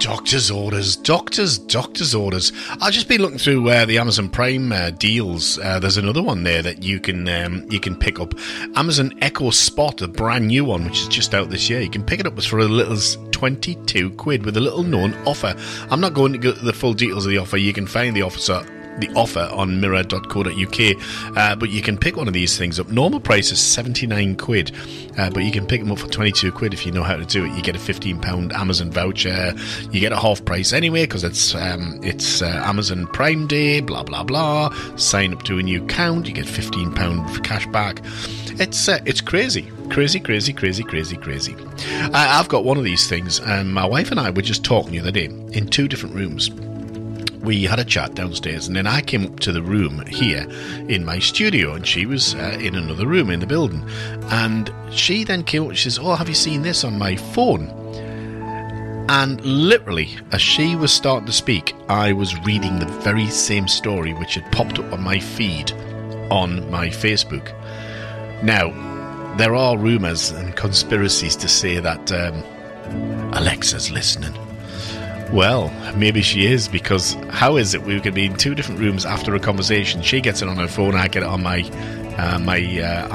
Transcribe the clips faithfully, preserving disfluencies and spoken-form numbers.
Doctor's orders, doctors, doctor's orders. I've just been looking through uh, the Amazon Prime uh, deals. Uh, there's another one there that you can um, you can pick up. Amazon Echo Spot, a brand new one, which is just out this year. You can pick it up for a little as twenty-two quid with a little known offer. I'm not going to go to the full details of the offer. You can find the offer. the offer on mirror dot co dot uk, uh, but you can pick one of these things up. Normal price is seventy-nine quid, uh, but you can pick them up for twenty-two quid if you know how to do it. You get a fifteen pound Amazon voucher. You get a half price anyway because it's um, it's uh, Amazon Prime Day, blah blah blah. Sign up to a new account, you get fifteen pound for cash back. It's uh, it's crazy. Crazy, crazy, crazy, crazy, crazy. I, I've got one of these things, and my wife and I were just talking the other day in two different rooms. We had a chat downstairs, and then I came up to the room here in my studio, and she was uh, in another room in the building. And she then came up and she says, "Oh, have you seen this on my phone?" And literally, as she was starting to speak, I was reading the very same story which had popped up on my feed on my Facebook. Now, there are rumours and conspiracies to say that um, Alexa's listening. Well, maybe she is, because how is it we could be in two different rooms after a conversation? She gets it on her phone, I get it on my uh, my uh,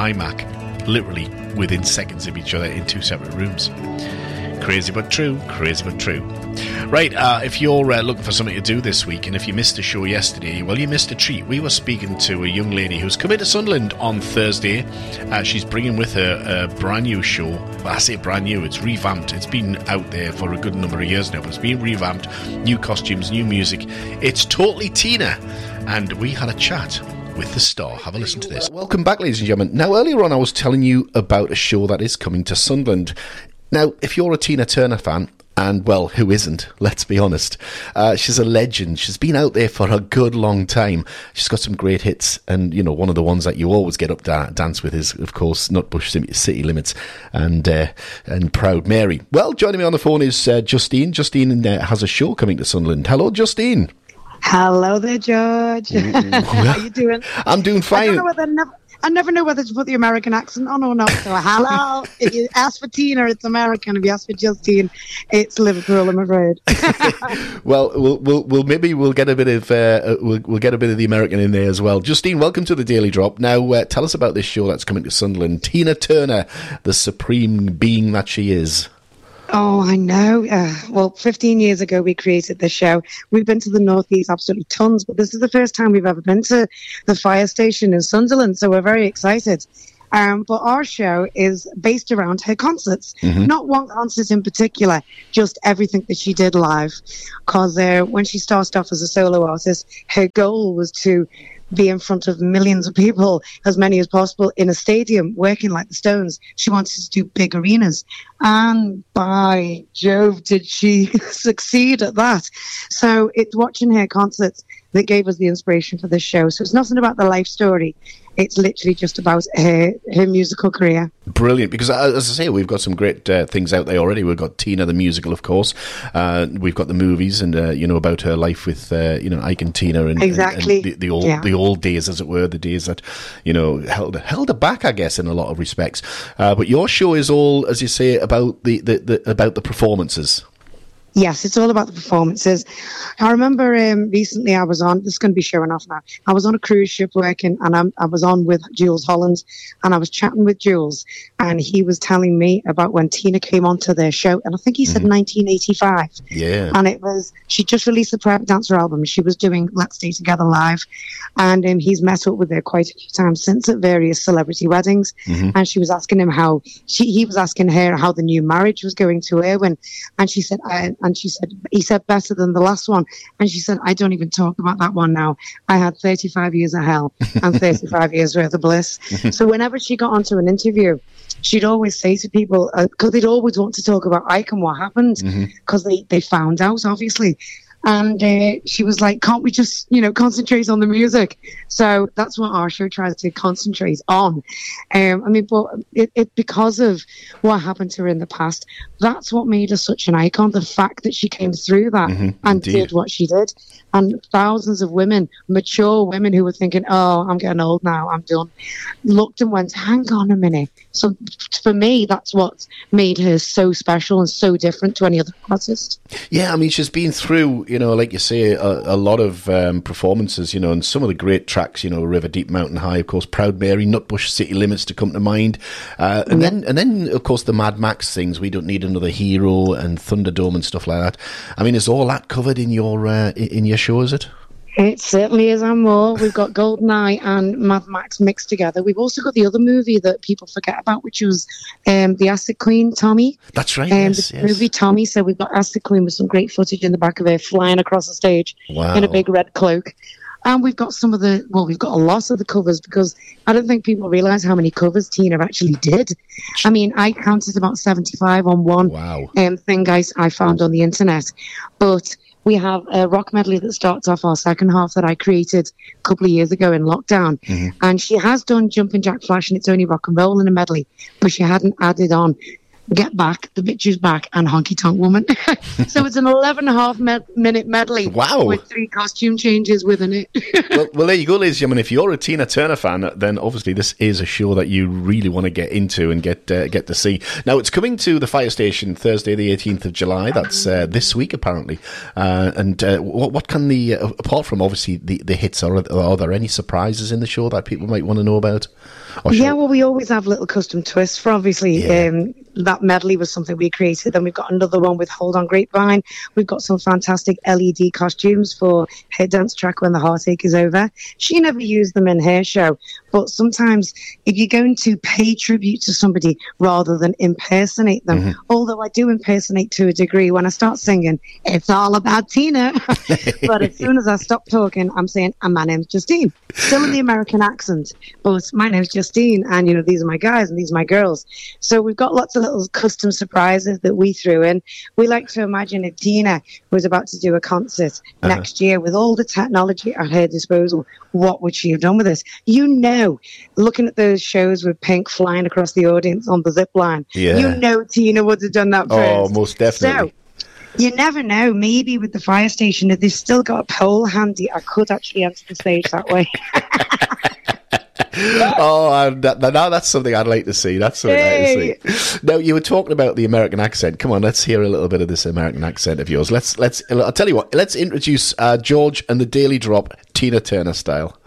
iMac, literally within seconds of each other in two separate rooms. Crazy but true, crazy but true. Right, uh, if you're uh, looking for something to do this week, and if you missed a show yesterday, well, you missed a treat. We were speaking to a young lady who's come into Sunderland on Thursday. Uh, she's bringing with her a brand new show. Well, I say brand new, it's revamped. It's been out there for a good number of years now, but it's been revamped. New costumes, new music. It's totally Tina. And we had a chat with the star. Have a listen to this. Welcome back, ladies and gentlemen. Now, earlier on, I was telling you about a show that is coming to Sunderland. Now, if you're a Tina Turner fan, and, well, who isn't? Let's be honest. Uh, she's a legend. She's been out there for a good long time. She's got some great hits. And, you know, one of the ones that you always get up to dance with is, of course, Nutbush City Limits and uh, and Proud Mary. Well, joining me on the phone is uh, Justine. Justine uh, has a show coming to Sunderland. Hello, Justine. Hello there, George. How are you doing? I'm doing fine. I don't know whether never, I never know whether to put the American accent on or not. So, hello. If you ask for Tina, it's American. If you ask for Justine, it's Liverpool, I'm afraid. Well, we'll, we'll, we'll maybe we'll get a bit of uh, we'll, we'll get a bit of the American in there as well. Justine, welcome to the Daily Drop. Now, uh, tell us about this show that's coming to Sunderland. Tina Turner, the supreme being that she is. Oh, I know. Uh, well, fifteen years ago, we created this show. We've been to the North East absolutely tons, but this is the first time we've ever been to the fire station in Sunderland, so we're very excited. Um, but our show is based around her concerts. Mm-hmm. Not one concert in particular, just everything that she did live. Because uh, when she started off as a solo artist, her goal was to be in front of millions of people, as many as possible, in a stadium, working like the Stones. She wanted to do big arenas. And by Jove, did she succeed at that. So it's watching her concerts that gave us the inspiration for this show. So it's nothing about the life story. It's literally just about her, her musical career. Brilliant, because as I say, we've got some great uh, things out there already. We've got Tina the musical, of course. Uh, we've got the movies, and uh, you know about her life with uh, you know Ike and Tina, and exactly and, and the, the old yeah. the old days, as it were, the days that you know held held her back, I guess, in a lot of respects. Uh, but your show is all, as you say, about the, the, the about the performances. Yes, it's all about the performances. I remember um, recently I was on, this is going to be showing off now, I was on a cruise ship working, and I'm, I was on with Jules Holland, and I was chatting with Jules, and he was telling me about when Tina came onto their show, and I think he said mm. nineteen eighty-five. Yeah. And it was, she just released a Private Dancer album. She was doing Let's Stay Together Live, and um, he's met up with her quite a few times since at various celebrity weddings, mm-hmm. and she was asking him how, she, he was asking her how the new marriage was going to Erwin, and she said, I, and she said, he said, better than the last one. And she said, I don't even talk about that one now. I had thirty-five years of hell and thirty-five years worth of bliss. So whenever she got onto an interview, she'd always say to people, because uh, they'd always want to talk about Ike and what happened, because mm-hmm. they, they found out, obviously. And uh, she was like, can't we just, you know, concentrate on the music? So that's what our show tries to concentrate on. Um, I mean, but it, it because of what happened to her in the past, that's what made her such an icon, the fact that she came through that mm-hmm, and indeed. did what she did. And thousands of women, mature women who were thinking, oh, I'm getting old now, I'm done, looked and went, hang on a minute, So for me, that's what made her so special and so different to any other artist. Yeah, I mean, she's been through, you know, like you say, a, a lot of um, performances, you know, and some of the great tracks, you know, River Deep, Mountain High, of course, Proud Mary, Nutbush City Limits to come to mind. Uh, and yeah. then, and then, of course, the Mad Max things, We Don't Need Another Hero and Thunderdome and stuff like that. I mean, is all that covered in your, uh, in your show, is it? It certainly is and more. We've got GoldenEye and Mad Max mixed together. We've also got the other movie that people forget about, which was um, the Acid Queen, Tommy. That's right, um, yes, The yes. movie Tommy. So we've got Acid Queen with some great footage in the back of her flying across the stage wow. in a big red cloak. And we've got some of the, well, we've got a lot of the covers because I don't think people realise how many covers Tina actually did. I mean, I counted about seventy-five on one wow. um, thing I, I found on the internet. But we have a rock medley that starts off our second half that I created a couple of years ago in lockdown. Mm-hmm. And she has done Jumpin' Jack Flash and It's Only Rock and Roll in a medley, but she hadn't added on Get Back, The Bitch Is Back, and Honky Tonk Woman. So it's an eleven and a half med- minute medley wow. with three costume changes within it. well, well, there you go, ladies and gentlemen. If you're a Tina Turner fan, then obviously this is a show that you really want to get into and get uh, get to see. Now, it's coming to the Fire Station Thursday, the eighteenth of July. That's uh, this week, apparently. Uh, and uh, what, what can the, uh, apart from obviously the, the hits, are, are there any surprises in the show that people might want to know about? Yeah, well, we always have little custom twists for obviously yeah. um, that medley was something we created. Then we've got another one with Hold On Grapevine. We've got some fantastic L E D costumes for her dance track When the Heartache Is Over. She never used them in her show, but sometimes if you're going to pay tribute to somebody rather than impersonate them, mm-hmm. although I do impersonate to a degree, when I start singing, it's all about Tina. But as soon as I stop talking, I'm saying, and my name's Justine. Still in the American accent, but my name's Justine, and you know, these are my guys and these are my girls. So we've got lots of little custom surprises that we threw in. We like to imagine if Tina was about to do a concert uh-huh. next year with all the technology at her disposal, what would she have done with this? You know, looking at those shows with Pink flying across the audience on the zip line, yeah. you know Tina would have done that first. Oh, most definitely. So, you never know. Maybe with the Fire Station, if they've still got a pole handy, I could actually enter the stage that way. oh, uh, that, now that's something I'd like to see. That's something I'd like to see. Now, you were talking about the American accent. Come on, let's hear a little bit of this American accent of yours. Let's let's. I'll tell you what. Let's introduce uh, George and the Daily Drop, Tina Turner style.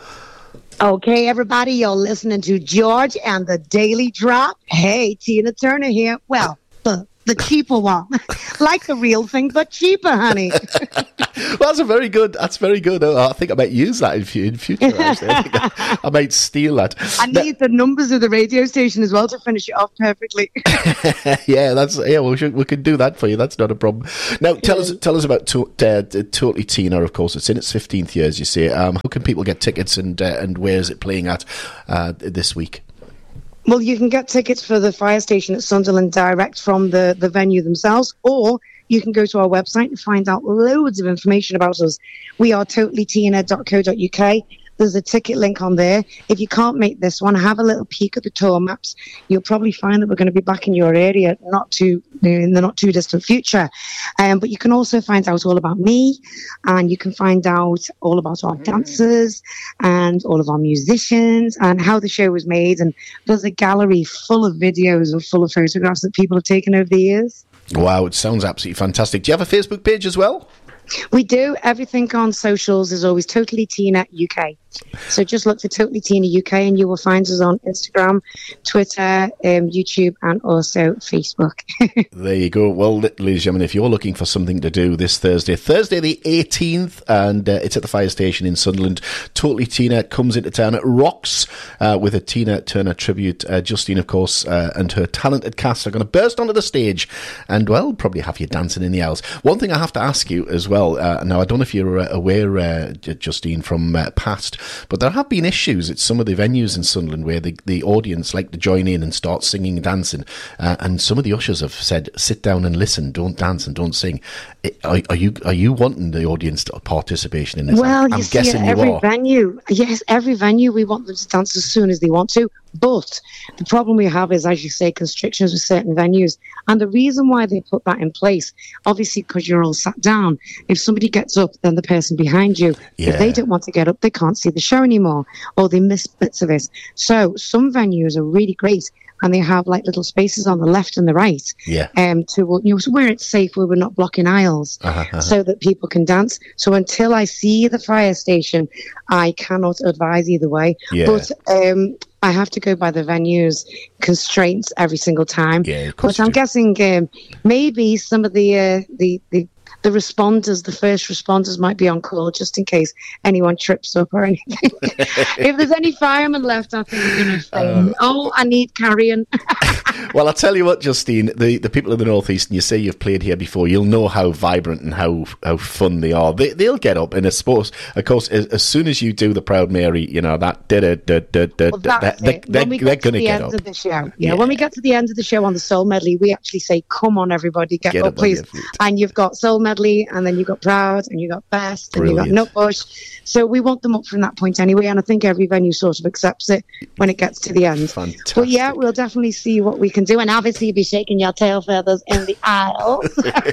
Okay, everybody, you're listening to George and the Daily Drop. Hey, Tina Turner here. Well, the the cheaper one, like the real thing, but cheaper, honey. Well, that's a very good. That's very good. I think I might use that in, in future. Actually. I, think I, I might steal that. I need now, the numbers of the radio station as well to finish it off perfectly. yeah, that's yeah. We should, we could do that for you. That's not a problem. Now, tell yeah. us tell us about to, uh, Totally Tina. Of course, it's in its fifteenth year, as you say. Um, how can people get tickets, and uh, and where is it playing at uh, this week? Well, you can get tickets for the Fire Station at Sunderland direct from the, the venue themselves, or you can go to our website and find out loads of information about us. We are totally tina dot co dot uk. There's a ticket link on there. If you can't make this one, have a little peek at the tour maps. You'll probably find that we're going to be back in your area not too in the not too distant future. Um, but you can also find out all about me, and you can find out all about our dancers and all of our musicians and how the show was made. And there's a gallery full of videos and full of photographs that people have taken over the years. Wow, it sounds absolutely fantastic. Do you have a Facebook page as well? We do. Everything on socials is always Totally Tina U K. So just look for Totally Tina U K and you will find us on Instagram, Twitter, um, YouTube, and also Facebook. There you go. Well, ladies and gentlemen, if you're looking for something to do this Thursday, Thursday the eighteenth, and uh, it's at the Fire Station in Sunderland, Totally Tina comes into town. It rocks uh, with a Tina Turner tribute. Uh, Justine, of course, uh, and her talented cast are going to burst onto the stage and, well, probably have you dancing in the aisles. One thing I have to ask you as well, uh, now I don't know if you're uh, aware, uh, Justine, from uh, past, but there have been issues at some of the venues in Sunderland where the, the audience like to join in and start singing and dancing, uh, and some of the ushers have said, sit down and listen, don't dance and don't sing. Are, are you are you wanting the audience to participation in this? Well, I'm, you I'm see, guessing every you are. venue, yes, every venue, we want them to dance as soon as they want to. But the problem we have is, as you say, constrictions with certain venues. And the reason why they put that in place, obviously because you're all sat down, if somebody gets up, then the person behind you, Yeah. if they don't want to get up, they can't see the show anymore, or they miss bits of it. So some venues are really great, and they have like little spaces on the left and the right, Yeah. um, to, you know, where it's safe, where we're not blocking aisles, Uh-huh, uh-huh. so that people can dance. So until I see the fire station, I cannot advise either way. Yeah. But um, I have to go by the venue's constraints every single time. Yeah, of course But I'm you do. guessing um, maybe some of the, uh, the the the responders, the first responders, might be on call just in case anyone trips up or anything. If there's any firemen left, I think we're going to fail. Oh, I need carrion. Well, I'll tell you what, Justine, the, the people in the Northeast, and you say you've played here before, you'll know how vibrant and how, how fun they are. They, they'll get up, and I suppose, of course, as, as soon as you do the Proud Mary, you know, that, da, da, da, da, da, Well, da, that's they, it. they're, When we they're get to going to the get end up. of the show, yeah, Yeah. when we get to the end of the show on the Soul Medley, we actually say, "Come on, everybody, get, Get up, up on please!" your feet. And you've got Soul Medley, and then you've got Proud, and you've got Best, and Brilliant. you've got Nutbush. So we want them up from that point anyway, and I think every venue sort of accepts it when it gets to the end. Fantastic. But yeah, we'll definitely see what we can do, and obviously you'll be shaking your tail feathers in the aisles.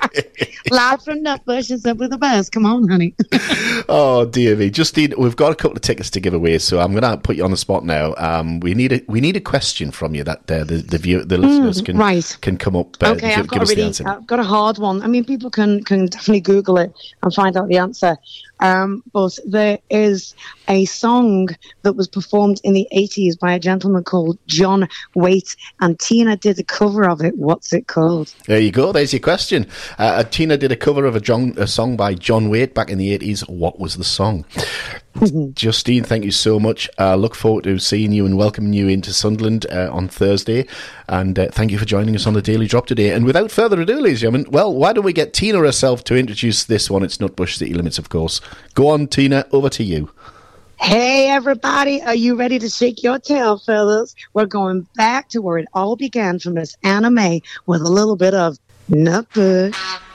Live from Nutbush and Simply the Best. Come on, honey. Oh dear me, Justine, we've got a couple of tickets to give away, so I'm going to put you on the spot now. Um, we need a we need a question from you that uh, the the, view, the listeners can right. can come up. Uh, Okay, give, I've got give a us the really, answer. I've got a hard one. I mean, people can can definitely Google it and find out the answer. Um, but there is a song that was performed in the eighties by a gentleman called John Waite, and Tina did a cover of it. What's it called? There you go. There's your question. Uh, Tina did a cover of a, John, a song by John Waite back in the eighties. What was the song? Justine, thank you so much. I uh, look forward to seeing you and welcoming you into Sunderland uh, on Thursday. And uh, thank you for joining us on the Daily Drop today. And without further ado, ladies and gentlemen, well, why don't we get Tina herself to introduce this one? It's Nutbush City Limits, of course. Go on, Tina, over to you. Hey, everybody, are you ready to shake your tail feathers? We're going back to where it all began from this anime with a little bit of Nutbush.